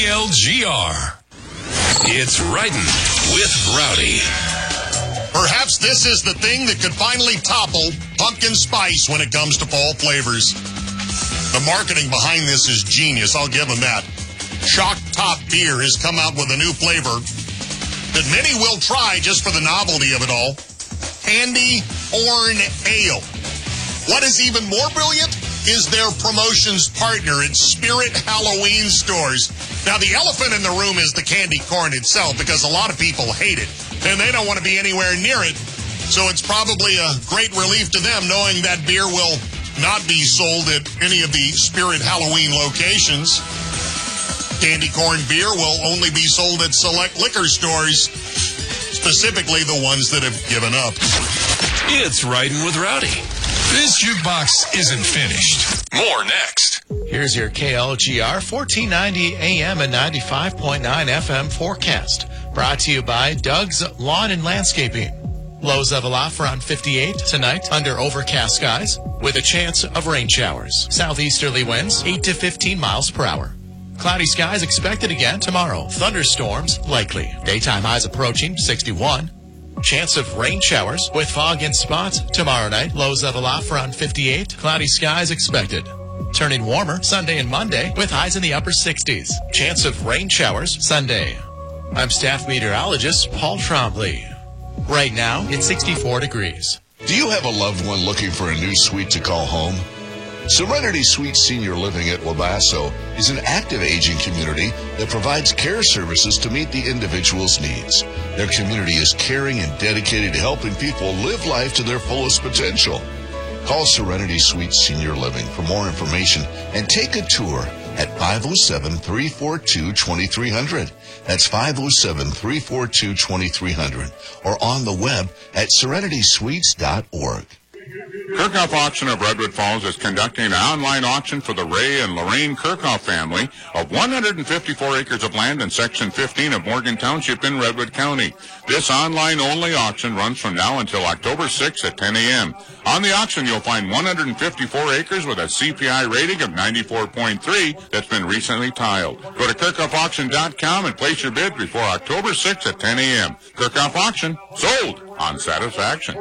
KLGR. It's Riding with Rowdy. Perhaps this is the thing that could finally topple pumpkin spice when it comes to fall flavors. The marketing behind this is genius, I'll give them that. Shock Top Beer has come out with a new flavor that many will try just for the novelty of it all. Candy Corn Ale. What is even more brilliant is their promotions partner at Spirit Halloween stores. Now, the elephant in the room is the candy corn itself, because a lot of people hate it, and they don't want to be anywhere near it. So it's probably a great relief to them knowing that beer will not be sold at any of the Spirit Halloween locations. Candy corn beer will only be sold at select liquor stores, specifically the ones that have given up. It's Riding with Rowdy. This jukebox isn't finished. More next. Here's your KLGR 1490 AM and 95.9 FM forecast. Brought to you by Doug's Lawn and Landscaping. Lows level off around 58 tonight under overcast skies with a chance of rain showers. Southeasterly winds 8 to 15 miles per hour. Cloudy skies expected again tomorrow. Thunderstorms likely. Daytime highs approaching 61. Chance of rain showers with fog in spots tomorrow night. Lows level off around 58. Cloudy skies expected. Turning warmer Sunday and Monday with highs in the upper 60s. Chance of rain showers Sunday. I'm staff meteorologist Paul Trombley. Right now, it's 64 degrees. Do you have a loved one looking for a new suite to call home? Serenity Suite Senior Living at Wabasso is an active aging community that provides care services to meet the individual's needs. Their community is caring and dedicated to helping people live life to their fullest potential. Call Serenity Suite Senior Living for more information and take a tour at 507-342-2300. That's 507-342-2300 or on the web at serenitysweets.org. Kirchhoff Auction of Redwood Falls is conducting an online auction for the Ray and Lorraine Kirchhoff family of 154 acres of land in Section 15 of Morgan Township in Redwood County. This online-only auction runs from now until October 6th at 10 a.m. On the auction, you'll find 154 acres with a CPI rating of 94.3 that's been recently tiled. Go to KirchhoffAuction.com and place your bid before October 6th at 10 a.m. Kirchhoff Auction, sold on satisfaction.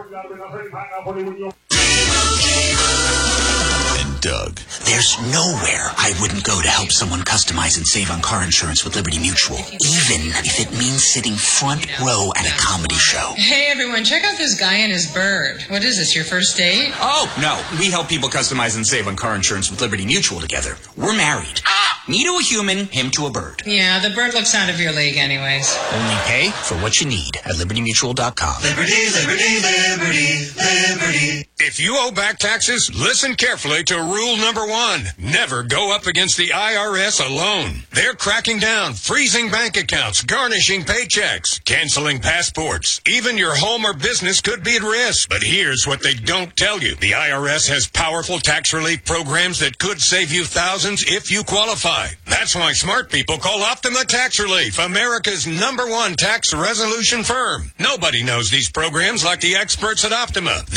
And Doug. There's nowhere I wouldn't go to help someone customize and save on car insurance with Liberty Mutual, even if it means sitting front row at a comedy show. Hey, everyone, check out this guy and his bird. What is this, your first date? Oh, no. We help people customize and save on car insurance with Liberty Mutual together. We're married. Me to a human, him to a bird. Yeah, the bird looks out of your league anyways. Only pay for what you need at LibertyMutual.com. Liberty, liberty, liberty, liberty. If you owe back taxes, listen carefully to rule number 1. Never go up against the IRS alone. They're cracking down, freezing bank accounts, garnishing paychecks, canceling passports. Even your home or business could be at risk. But here's what they don't tell you. The IRS has powerful tax relief programs that could save you thousands if you qualify. That's why smart people call Optima Tax Relief, America's #1 tax resolution firm. Nobody knows these programs like the experts at Optima.